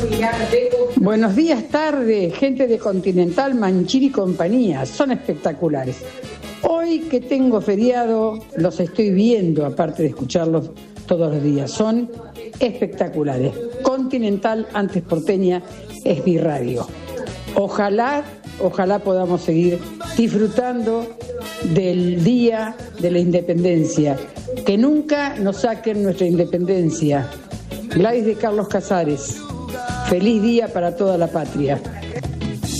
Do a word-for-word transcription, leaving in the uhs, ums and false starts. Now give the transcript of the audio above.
Buenos días, tarde, gente de Continental, Manchini y compañía, son espectaculares. Hoy que tengo feriado, los estoy viendo, aparte de escucharlos todos los días, son espectaculares. Continental, antes porteña, es mi radio. Ojalá, ojalá podamos seguir disfrutando del Día de la Independencia, que nunca nos saquen nuestra independencia. Gladys de Carlos Casares, feliz día para toda la patria.